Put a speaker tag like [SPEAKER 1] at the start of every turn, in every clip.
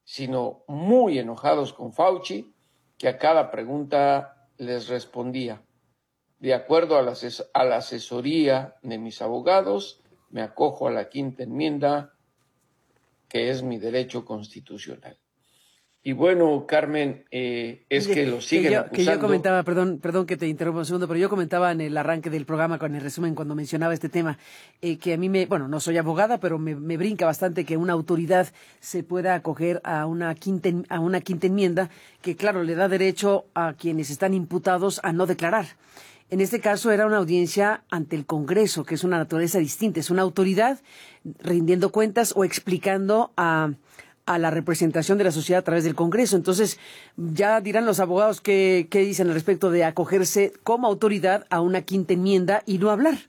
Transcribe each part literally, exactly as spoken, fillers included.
[SPEAKER 1] sino muy enojados con Fauci, que a cada pregunta les respondía: de acuerdo a la, a la asesoría de mis abogados, me acojo a la quinta enmienda, que es mi derecho constitucional. Y bueno, Carmen, eh, es
[SPEAKER 2] Oye,
[SPEAKER 1] que lo siguen
[SPEAKER 2] que yo,
[SPEAKER 1] acusando.
[SPEAKER 2] Que yo comentaba, perdón, perdón que te interrumpa un segundo, pero yo comentaba en el arranque del programa, con el resumen, cuando mencionaba este tema, eh, que a mí me, bueno, no soy abogada, pero me, me brinca bastante que una autoridad se pueda acoger a una quinta, a una quinta enmienda, que claro, le da derecho a quienes están imputados a no declarar. En este caso era una audiencia ante el Congreso, que es una naturaleza distinta, es una autoridad rindiendo cuentas o explicando a... a la representación de la sociedad a través del Congreso. Entonces, ya dirán los abogados qué, qué dicen al respecto de acogerse como autoridad a una quinta enmienda y no hablar.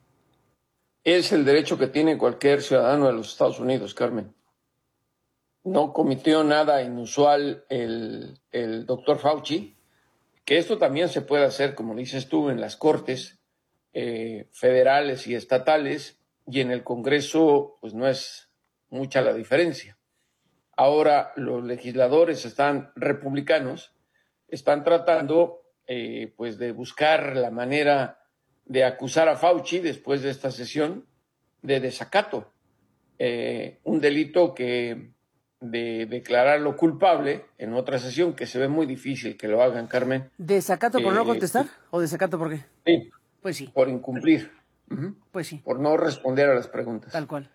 [SPEAKER 1] Es el derecho que tiene cualquier ciudadano de los Estados Unidos, Carmen. No cometió nada inusual el, el doctor Fauci, que esto también se puede hacer, como dices tú, en las cortes eh, federales y estatales, y en el Congreso pues no es mucha la diferencia. Ahora los legisladores están republicanos, están tratando eh, pues de buscar la manera de acusar a Fauci después de esta sesión de desacato, eh, un delito que de declararlo culpable en otra sesión, que se ve muy difícil que lo hagan, Carmen.
[SPEAKER 2] ¿Desacato por
[SPEAKER 1] eh,
[SPEAKER 2] no contestar o desacato por qué?
[SPEAKER 1] Sí,
[SPEAKER 2] Pues sí.
[SPEAKER 1] por incumplir, uh-huh,
[SPEAKER 2] Pues sí.
[SPEAKER 1] por no responder a las preguntas.
[SPEAKER 2] Tal cual.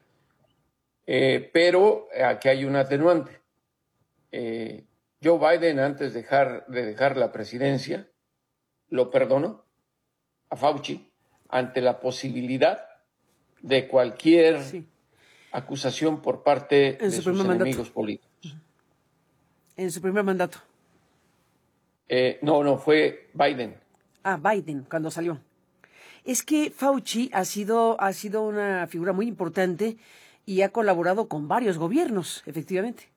[SPEAKER 1] Eh, pero aquí hay un atenuante. Eh, Joe Biden, antes de dejar, de dejar la presidencia, lo perdonó a Fauci ante la posibilidad de cualquier sí. acusación por parte en de sus enemigos políticos.
[SPEAKER 2] En su primer mandato.
[SPEAKER 1] Eh, no, no, fue Biden.
[SPEAKER 2] Ah, Biden, cuando salió. Es que Fauci ha sido, ha sido una figura muy importante y ha colaborado con varios gobiernos, efectivamente.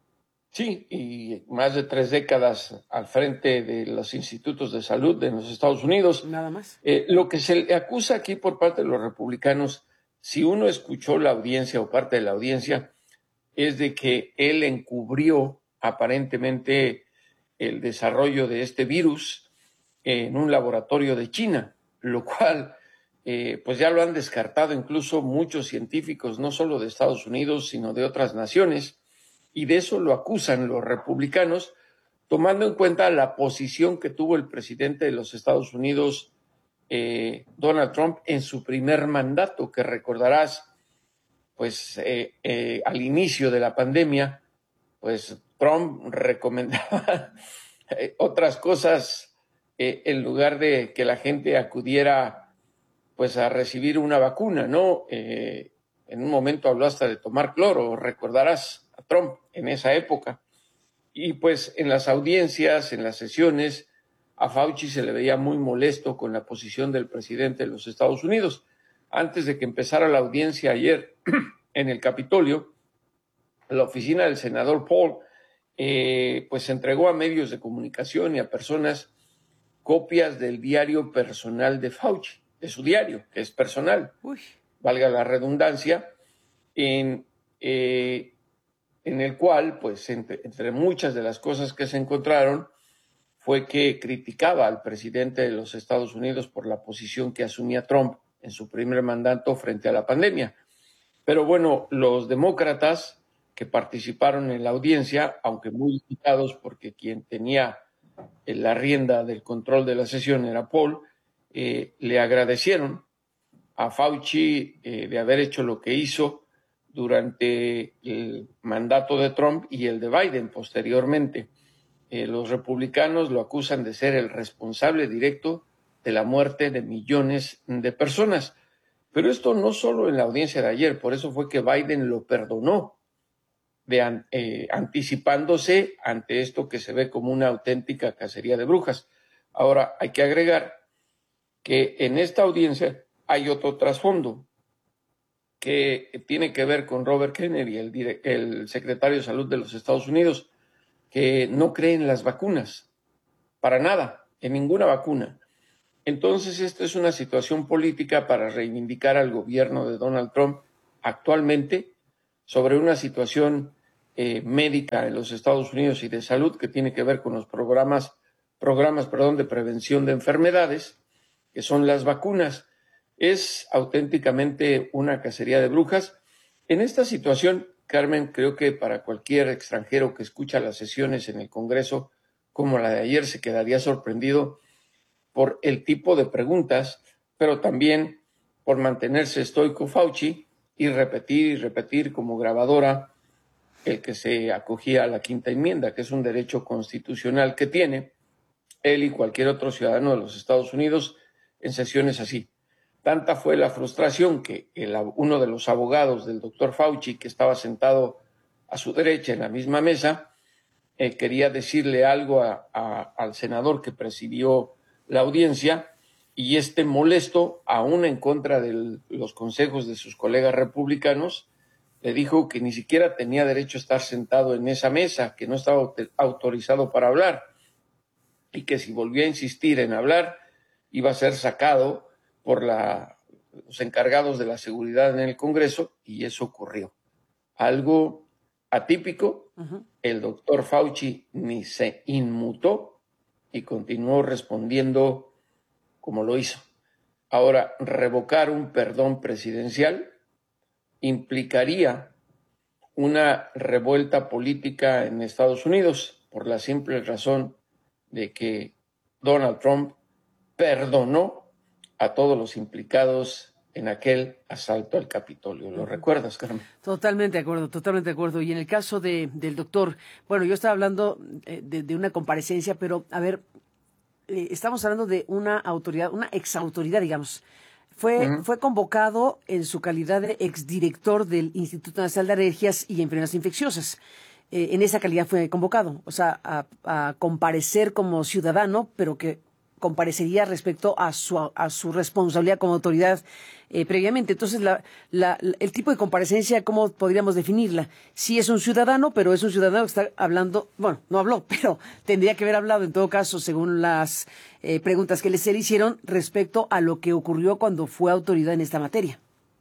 [SPEAKER 1] Sí, y más de tres décadas al frente de los institutos de salud de los Estados Unidos.
[SPEAKER 2] Nada más.
[SPEAKER 1] Eh, lo que se le acusa aquí por parte de los republicanos, si uno escuchó la audiencia o parte de la audiencia, es de que él encubrió aparentemente el desarrollo de este virus en un laboratorio de China, lo cual eh, pues ya lo han descartado incluso muchos científicos, no solo de Estados Unidos, sino de otras naciones. Y de eso lo acusan los republicanos, tomando en cuenta la posición que tuvo el presidente de los Estados Unidos, eh, Donald Trump, en su primer mandato, que recordarás, pues eh, eh, al inicio de la pandemia, pues Trump recomendaba otras cosas eh, en lugar de que la gente acudiera pues a recibir una vacuna, ¿no? Eh, en un momento habló hasta de tomar cloro, recordarás a Trump en esa época. Y pues en las audiencias, en las sesiones, a Fauci se le veía muy molesto con la posición del presidente de los Estados Unidos. Antes de que empezara la audiencia ayer en el Capitolio, la oficina del senador Paul eh, pues entregó a medios de comunicación y a personas copias del diario personal de Fauci, de su diario, que es personal, Uy. valga la redundancia, en, eh, en el cual, pues, entre, entre muchas de las cosas que se encontraron, fue que criticaba al presidente de los Estados Unidos por la posición que asumía Trump en su primer mandato frente a la pandemia. Pero bueno, los demócratas que participaron en la audiencia, aunque muy limitados porque quien tenía la rienda del control de la sesión era Paul, eh, le agradecieron a Fauci eh, de haber hecho lo que hizo durante el mandato de Trump y el de Biden posteriormente. Eh, los republicanos lo acusan de ser el responsable directo de la muerte de millones de personas. Pero esto no solo en la audiencia de ayer, por eso fue que Biden lo perdonó, de, eh, anticipándose ante esto que se ve como una auténtica cacería de brujas. Ahora, hay que agregar que en esta audiencia hay otro trasfondo que tiene que ver con Robert Kennedy, el, el secretario de Salud de los Estados Unidos, que no cree en las vacunas, para nada, en ninguna vacuna. Entonces, esta es una situación política para reivindicar al gobierno de Donald Trump actualmente sobre una situación eh, médica en los Estados Unidos y de salud que tiene que ver con los programas, programas perdón, de prevención de enfermedades, que son las vacunas. Es auténticamente una cacería de brujas. En esta situación, Carmen, creo que para cualquier extranjero que escucha las sesiones en el Congreso, como la de ayer, se quedaría sorprendido por el tipo de preguntas, pero también por mantenerse estoico Fauci y repetir y repetir como grabadora el que se acogía a la quinta enmienda, que es un derecho constitucional que tiene él y cualquier otro ciudadano de los Estados Unidos en sesiones así. Tanta fue la frustración que el, uno de los abogados del doctor Fauci, que estaba sentado a su derecha en la misma mesa, eh, quería decirle algo a, a, al senador que presidió la audiencia, y este molesto, aún en contra de los consejos de sus colegas republicanos, le dijo que ni siquiera tenía derecho a estar sentado en esa mesa, que no estaba autorizado para hablar, y que si volvía a insistir en hablar, iba a ser sacado por la, los encargados de la seguridad en el Congreso, y eso ocurrió. Algo atípico. Uh-huh. El doctor Fauci ni se inmutó y continuó respondiendo como lo hizo. Ahora, revocar un perdón presidencial implicaría una revuelta política en Estados Unidos por la simple razón de que Donald Trump perdonó a todos los implicados en aquel asalto al Capitolio. ¿Lo recuerdas, Carmen?
[SPEAKER 2] Totalmente de acuerdo, totalmente de acuerdo. Y en el caso de, del doctor, bueno, yo estaba hablando de, de una comparecencia, pero a ver, eh, estamos hablando de una autoridad, una exautoridad, digamos. Fue, uh-huh. fue convocado en su calidad de exdirector del Instituto Nacional de Alergias y Enfermedades Infecciosas. Eh, en esa calidad fue convocado, o sea, a, a comparecer como ciudadano, pero que comparecería respecto a su, a su responsabilidad como autoridad eh, previamente. Entonces, la, la, el tipo de comparecencia, ¿cómo podríamos definirla? Sí es un ciudadano, pero es un ciudadano que está hablando, bueno, no habló, pero tendría que haber hablado en todo caso, según las eh, preguntas que se le hicieron respecto a lo que ocurrió cuando fue autoridad en esta materia.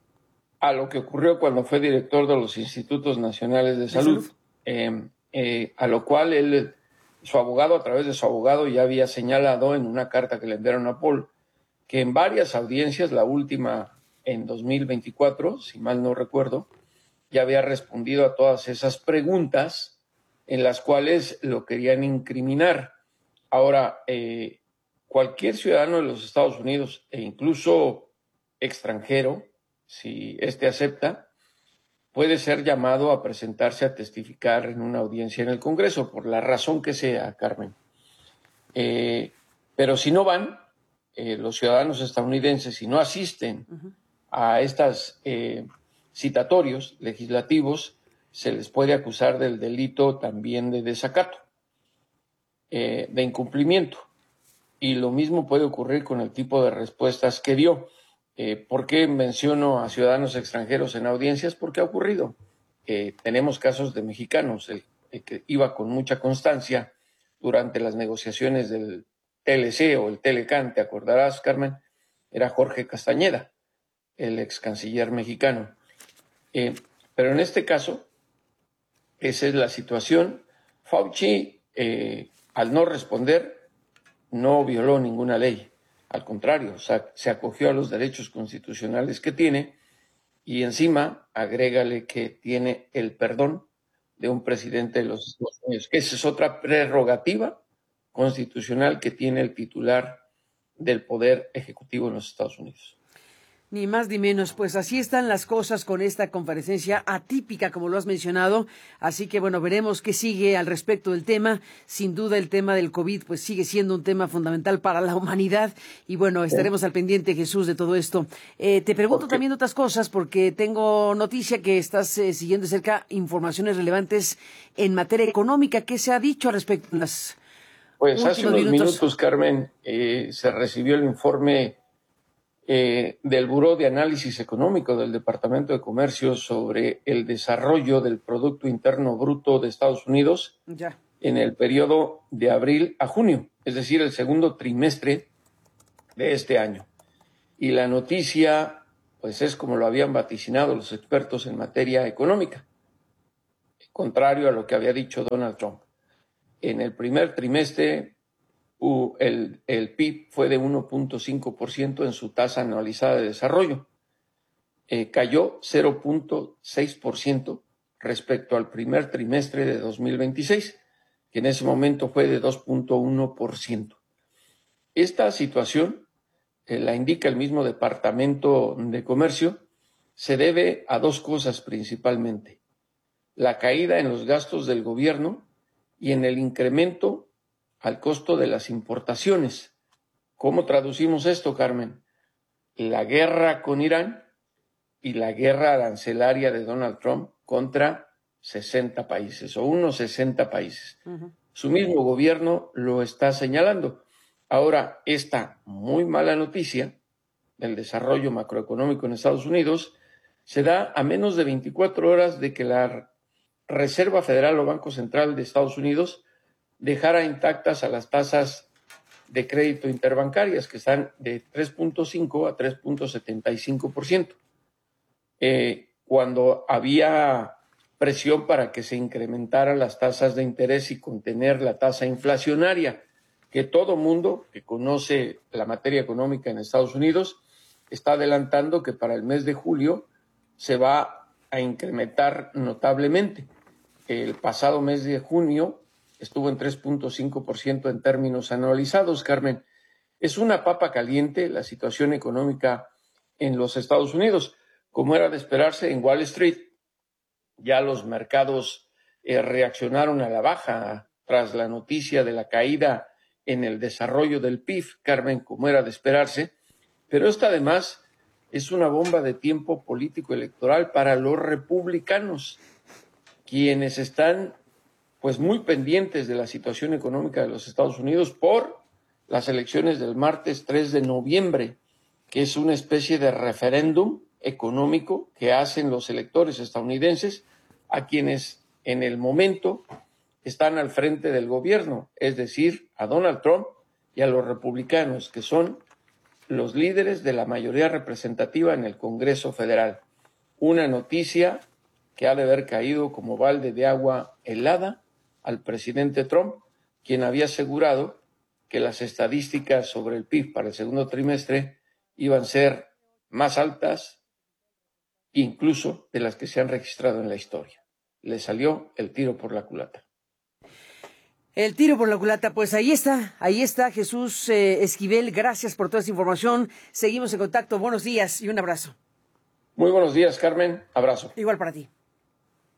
[SPEAKER 1] A lo que ocurrió cuando fue director de los Institutos Nacionales de Salud, de salud. Eh, eh, a lo cual él... Su abogado, a través de su abogado, ya había señalado en una carta que le enviaron a Paul que en varias audiencias, la última en dos mil veinticuatro, si mal no recuerdo, ya había respondido a todas esas preguntas en las cuales lo querían incriminar. Ahora, eh, cualquier ciudadano de los Estados Unidos, e incluso extranjero, si éste acepta, puede ser llamado a presentarse a testificar en una audiencia en el Congreso, por la razón que sea, Carmen. Eh, pero si no van, eh, los ciudadanos estadounidenses, si no asisten uh-huh. a estos eh, citatorios legislativos, se les puede acusar del delito también de desacato, eh, de incumplimiento. Y lo mismo puede ocurrir con el tipo de respuestas que dio. Eh, ¿Por qué menciono a ciudadanos extranjeros en audiencias? Porque ha ocurrido. Eh, tenemos casos de mexicanos, el, el que iba con mucha constancia durante las negociaciones del T L C o el Telecán, te acordarás, Carmen, era Jorge Castañeda, el ex canciller mexicano. Eh, pero en este caso, esa es la situación. Fauci, eh, al no responder, no violó ninguna ley. Al contrario, o sea, se acogió a los derechos constitucionales que tiene y encima agrégale que tiene el perdón de un presidente de los Estados Unidos. Esa es otra prerrogativa constitucional que tiene el titular del Poder Ejecutivo en los Estados Unidos.
[SPEAKER 2] Ni más ni menos, pues así están las cosas con esta comparecencia atípica, como lo has mencionado. Así que, bueno, veremos qué sigue al respecto del tema. Sin duda, el tema del COVID, pues sigue siendo un tema fundamental para la humanidad. Y bueno, estaremos sí. al pendiente, Jesús, de todo esto. Eh, te pregunto okay. también otras cosas, porque tengo noticia que estás eh, siguiendo de cerca informaciones relevantes en materia económica. ¿Qué se ha dicho al respecto? Las
[SPEAKER 1] pues hace unos minutos, minutos Carmen, eh, se recibió el informe Eh, del Buró de Análisis Económico del Departamento de Comercio sobre el desarrollo del Producto Interno Bruto de Estados Unidos
[SPEAKER 2] ya.
[SPEAKER 1] en el periodo de abril a junio, es decir, el segundo trimestre de este año. Y la noticia, pues es como lo habían vaticinado los expertos en materia económica. contrario a lo que había dicho Donald Trump. En el primer trimestre, uh, el, el P I B fue de uno punto cinco por ciento en su tasa anualizada de desarrollo. Eh, cayó cero punto seis por ciento respecto al primer trimestre de dos mil veintiséis, que en ese momento fue de dos punto uno por ciento. Esta situación, eh, la indica el mismo Departamento de Comercio, se debe a dos cosas principalmente: la caída en los gastos del gobierno y en el incremento al costo de las importaciones. ¿Cómo traducimos esto, Carmen? La guerra con Irán y la guerra arancelaria de Donald Trump contra sesenta países o unos sesenta países. Uh-huh. Su mismo gobierno lo está señalando. Ahora, esta muy mala noticia del desarrollo macroeconómico en Estados Unidos se da a menos de veinticuatro horas de que la Reserva Federal o Banco Central de Estados Unidos dejara intactas a las tasas de crédito interbancarias, que están de tres punto cinco a tres punto setenta y cinco por ciento. Eh, cuando había presión para que se incrementaran las tasas de interés y contener la tasa inflacionaria, que todo mundo que conoce la materia económica en Estados Unidos está adelantando que para el mes de julio se va a incrementar notablemente. El pasado mes de junio estuvo en tres punto cinco por ciento en términos anualizados, Carmen. Es una papa caliente la situación económica en los Estados Unidos. Como era de esperarse, en Wall Street ya los mercados eh, reaccionaron a la baja tras la noticia de la caída en el desarrollo del P I B, Carmen, como era de esperarse. Pero esta además es una bomba de tiempo político electoral para los republicanos, quienes están pues muy pendientes de la situación económica de los Estados Unidos por las elecciones del martes tres de noviembre, que es una especie de referéndum económico que hacen los electores estadounidenses a quienes en el momento están al frente del gobierno, es decir, a Donald Trump y a los republicanos, que son los líderes de la mayoría representativa en el Congreso Federal. Una noticia que ha de haber caído como balde de agua helada al presidente Trump, quien había asegurado que las estadísticas sobre el P I B para el segundo trimestre iban a ser más altas incluso de las que se han registrado en la historia. Le salió el tiro por la culata.
[SPEAKER 2] El tiro por la culata, pues ahí está, ahí está Jesús eh, Esquivel, gracias por toda esa información, seguimos en contacto, buenos días y un abrazo.
[SPEAKER 1] Muy buenos días, Carmen, abrazo.
[SPEAKER 2] Igual para ti.